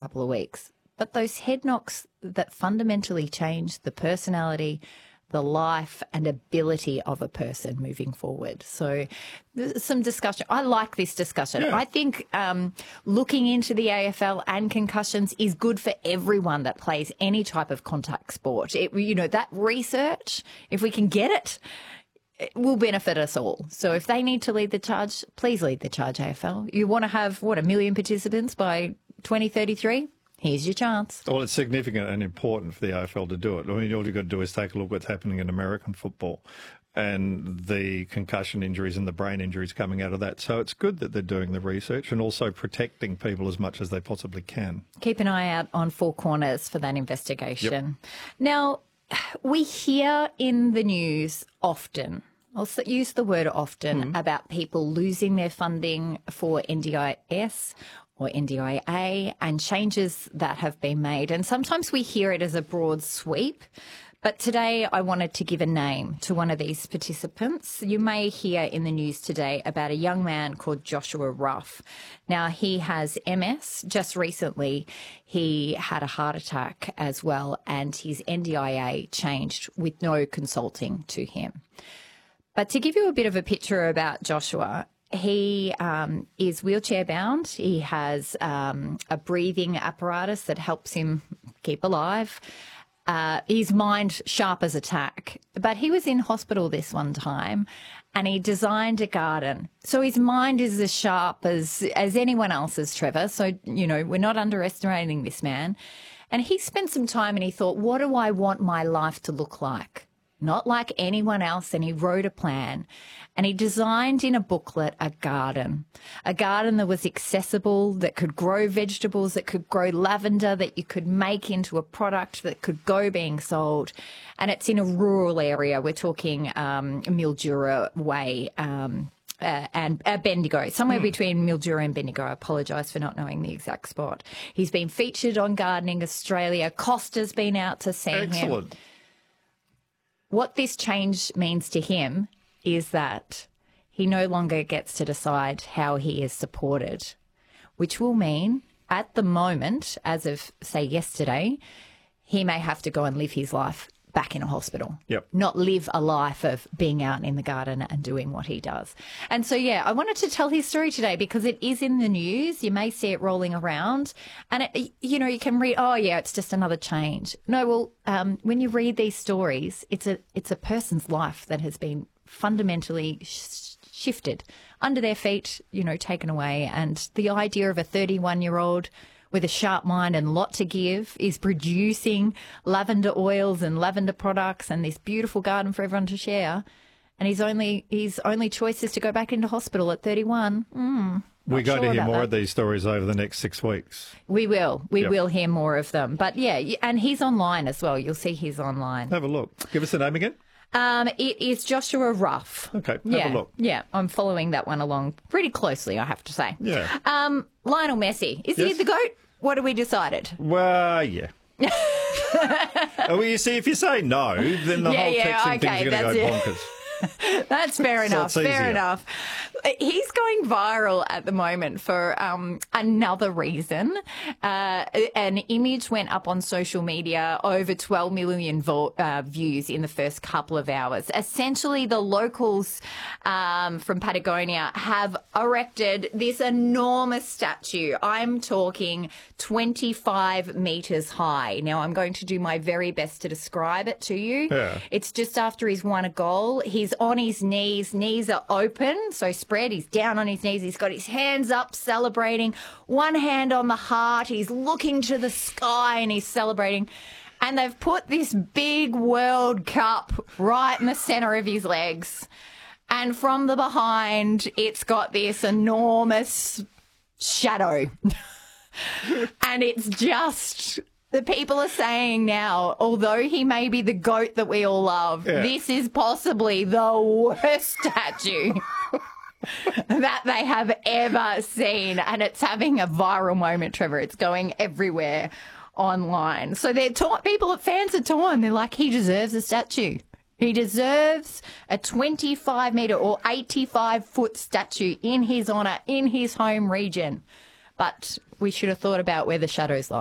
couple of weeks. But those head knocks that fundamentally change the personality, the life and ability of a person moving forward. So there's some discussion. I like this discussion. Yeah. I think looking into the AFL and concussions is good for everyone that plays any type of contact sport. That research, if we can get it will benefit us all. So if they need to lead the charge, please lead the charge, AFL. You want to have, 1 million participants by 2033? Here's your chance. Well, it's significant and important for the AFL to do it. I mean, all you've got to do is take a look what's happening in American football and the concussion injuries and the brain injuries coming out of that. So it's good that they're doing the research and also protecting people as much as they possibly can. Keep an eye out on Four Corners for that investigation. Yep. Now, we hear in the news often, I'll use the word often, about people losing their funding for NDIS or NDIA and changes that have been made. And sometimes we hear it as a broad sweep. But today I wanted to give a name to one of these participants. You may hear in the news today about a young man called Joshua Ruff. Now, he has MS. Just recently, he had a heart attack as well, and his NDIA changed with no consulting to him. But to give you a bit of a picture about Joshua, he is wheelchair bound. He has a breathing apparatus that helps him keep alive. His mind sharp as a tack. But he was in hospital this one time and he designed a garden. So his mind is as sharp as anyone else's, Trevor. So, we're not underestimating this man. And he spent some time and he thought, what do I want my life to look like? Not like anyone else. And he wrote a plan and he designed in a booklet a garden that was accessible, that could grow vegetables, that could grow lavender, that you could make into a product that could go being sold. And it's in a rural area. We're talking Mildura Way and Bendigo, somewhere between Mildura and Bendigo. I apologise for not knowing the exact spot. He's been featured on Gardening Australia. Costa's been out to see him. Excellent. What this change means to him is that he no longer gets to decide how he is supported, which will mean at the moment, as of, say, yesterday, he may have to go and live his life back in a hospital. Yep. Not live a life of being out in the garden and doing what he does. And so, I wanted to tell his story today because it is in the news. You may see it rolling around and, you can read, it's just another change. No, well, when you read these stories, it's a person's life that has been fundamentally shifted under their feet, taken away. And the idea of a 31-year-old with a sharp mind and lot to give is producing lavender oils and lavender products and this beautiful garden for everyone to share. And his only choice is to go back into hospital at 31. We're going to hear more that. of these stories over the next 6 weeks. We will. We Yep. will hear more of them. But and he's online as well. You'll see he's online. Have a look. Give us the name again. It is Joshua Ruff. Okay, have a look. Yeah, I'm following that one along pretty closely, I have to say. Yeah. Lionel Messi, is he Yes. the GOAT? What have we decided? Well, yeah. Well, you see, if you say no, then the whole texting thing's going to go bonkers. That's fair enough. it's easier. Fair enough. He's going viral at the moment for another reason. An image went up on social media, over 12 million views in the first couple of hours. Essentially, the locals from Patagonia have erected this enormous statue. I'm talking 25 metres high. Now, I'm going to do my very best to describe it to you. Yeah. It's just after he's won a goal. He's on his knees are open, so spread. He's down on his knees. He's got his hands up, celebrating. One hand on the heart. He's looking to the sky and he's celebrating. And they've put this big World Cup right in the centre of his legs. And from the behind, it's got this enormous shadow. And it's just... The people are saying now, although he may be the GOAT that we all love, this is possibly the worst statue that they have ever seen. And it's having a viral moment, Trevor. It's going everywhere online. So fans are torn. They're like, he deserves a statue. He deserves a 25-metre or 85-foot statue in his honour, in his home region. But we should have thought about where the shadows lie.